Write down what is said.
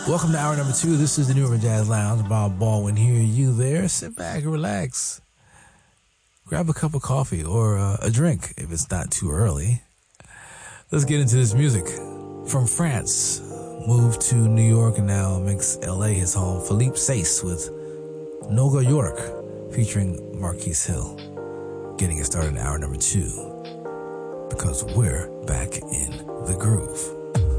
Welcome to hour number 2. This is the New Urban Jazz Lounge. Bob Baldwin here. You there? Sit back and relax. Grab a cup of coffee or a drink if it's not too early. Let's get into this music. From France, moved to New York and now makes LA his home. Philippe Sace with Noga York featuring Marquise Hill. Getting it started in hour number 2 because we're back in the groove.